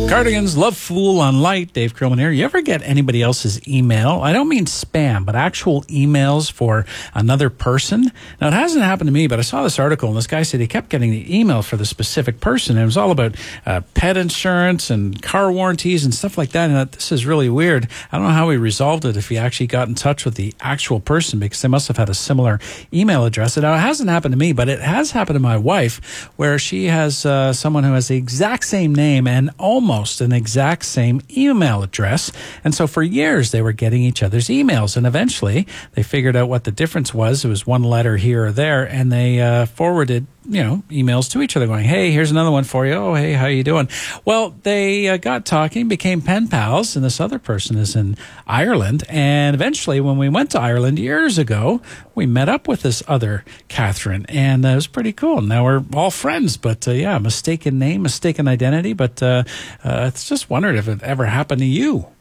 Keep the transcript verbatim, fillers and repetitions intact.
Cardigans, Love Fool on Light, Dave Krillman here. You ever get anybody else's email? I don't mean spam, but actual emails for another person. Now, it hasn't happened to me, but I saw this article, and this guy said he kept getting the email for the specific person. And it was all about uh, pet insurance and car warranties and stuff like that. And that, this is really weird. I don't know how he resolved it, if he actually got in touch with the actual person, because they must have had a similar email address. Now, it hasn't happened to me, but it has happened to my wife, where she has uh, someone who has the exact same name and almost an exact same email address. And so for years, they were getting each other's emails. And eventually, they figured out what the difference was. It was one letter here or there, and they uh, forwarded you know, emails to each other going, hey, here's another one for you. Oh, hey, how you doing? Well, they uh, got talking, became pen pals, and this other person is in Ireland. And eventually, when we went to Ireland years ago, we met up with this other Catherine, and uh, it was pretty cool. Now we're all friends, but uh, yeah, mistaken name, mistaken identity. But uh, uh, it's just wondered if it ever happened to you.